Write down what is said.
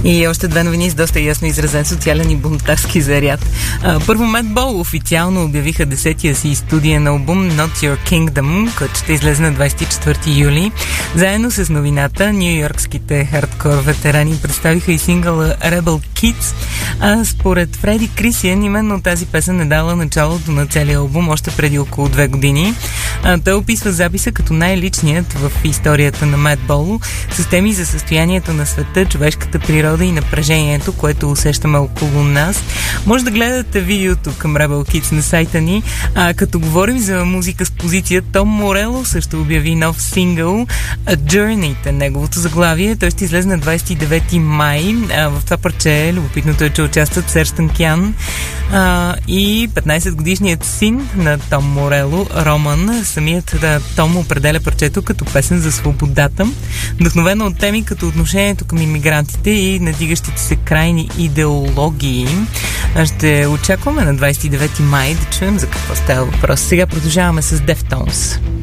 И още две новини с доста ясно изразен социален и бунтарски заряд. Първо, Madball официално обявиха 10-тия си студиен албум Not Your Kingdom, който ще излезе на 24 юли. Заедно с новината, нюйоркските хардкор ветерани представиха и сингъла Rebel Kids. Според Фреди Крисиан, именно тази песен е дала началото на целия албум още преди около 2 години. Той описва записа като най-личният в историята на Madball, с теми за състоянието на света, човешката природа и напрежението, което усещаме около нас. Може да гледате видеото към Rebel Kids на сайта ни. Като говорим за музика с позиция, Том Морело също обяви нов сингъл A Journey, неговото заглавие. Той ще излезе на 29 май. В това парче любопитното е, че участват Серж Танкян и 15-годишният син на Том Морело, Роман. Самият Том определя парчето като песен за свободата, вдъхновено от теми като отношението към имигрантите и надигащите се крайни идеологии. Ще очакваме на 29 май да чуем за какво става въпрос. Сега продължаваме с Deftones.